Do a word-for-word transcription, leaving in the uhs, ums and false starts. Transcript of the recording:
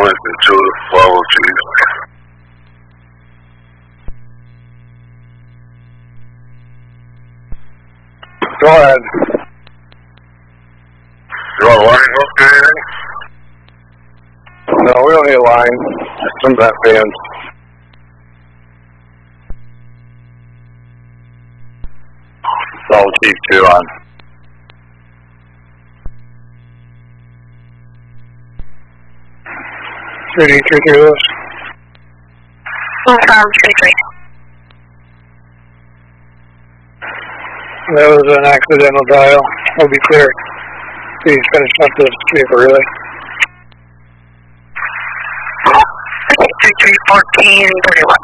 Winston two, Bravo Chief. Go ahead. You want a line hook or anything? No, we don't need a line. Some vent fans. Bravo Chief two on. three D three three Lewis. Confirm three three. That was an accidental dial. We'll be clear. Please finish up this vehicle relay. three three fourteen thirty-one.